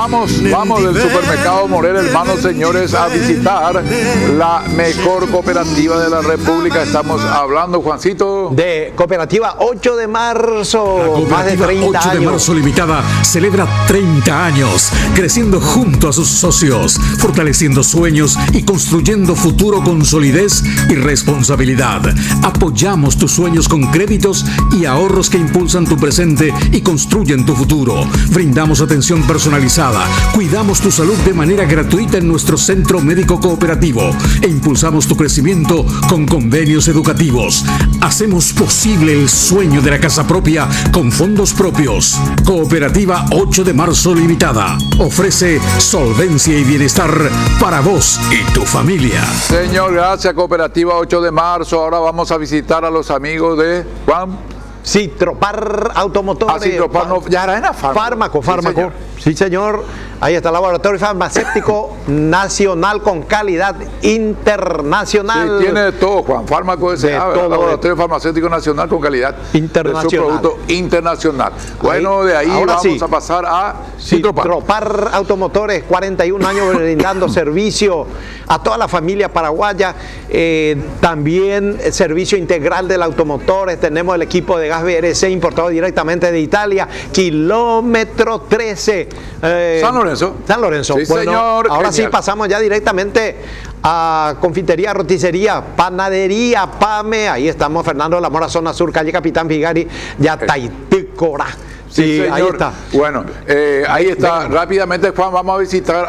Vamos del supermercado Morel, hermanos, señores, a visitar la mejor cooperativa de la República. Estamos hablando, Juancito, de Cooperativa 8 de marzo. La Cooperativa Más de 30 8 de años. marzo Limitada celebra 30 años, creciendo junto a sus socios, fortaleciendo sueños y construyendo futuro con solidez y responsabilidad. Apoyamos tus sueños con créditos y ahorros que impulsan tu presente y construyen tu futuro. Brindamos atención personalizada, cuidamos tu salud de manera gratuita en nuestro centro médico cooperativo e impulsamos tu crecimiento con convenios educativos. Hacemos posible el sueño de la casa propia con fondos propios. Cooperativa 8 de marzo Limitada ofrece solvencia y bienestar para vos y tu familia. señor, gracias, Cooperativa 8 de marzo. Ahora vamos a visitar a los amigos de Juan. Citropar Automotores. Citropar, no, ya era en Fármaco. señor. Sí, señor. Ahí está el laboratorio farmacéutico nacional con calidad internacional. Sí, tiene de todo, Juan. Fármaco S.A., Laboratorio Farmacéutico Nacional con calidad internacional. De su producto internacional. Bueno, de ahí vamos a pasar a Citropar Automotores, 41 años brindando servicio a toda la familia paraguaya. También el servicio integral del automotor. Tenemos el equipo de gas BRC importado directamente de Italia. Kilómetro 13. San Lorenzo. Sí, bueno, señor. Ahora Genial. sí pasamos ya directamente a confitería, roticería, panadería, PAME. Ahí estamos, Fernando de la Mora, zona sur, calle Capitán Vigari, Yataitícora. Sí, señor. Ahí está. Bueno, ahí está. Rápidamente, Juan, vamos a visitar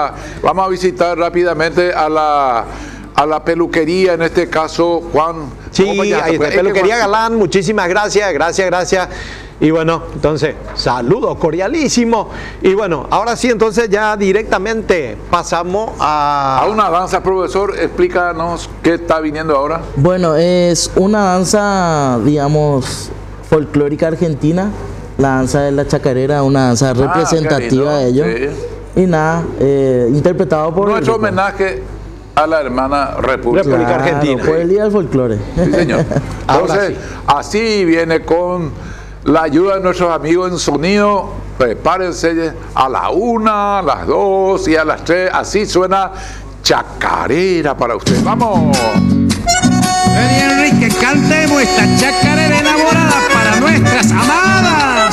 rápidamente a la peluquería, en este caso, Juan. Sí, ahí está. Peluquería Galán, muchísimas gracias. Y bueno, entonces, saludos cordialísimos. Y bueno, ahora sí, entonces ya directamente pasamos a una danza, profesor. Explícanos qué está viniendo ahora. Bueno, es una danza, digamos, folclórica argentina. La danza de la chacarera, una danza representativa de ellos. Sí. Y nada, interpretado por nuestro homenaje a la hermana República Argentina. Por el Día del Folclore. Sí, señor. Entonces, así viene con la ayuda de nuestros amigos en sonido. Prepárense a la 1, a las 2 y a las 3. Así suena chacarera para ustedes. ¡Vamos! Enrique, cantemos esta chacarera enamorada para nuestras amadas.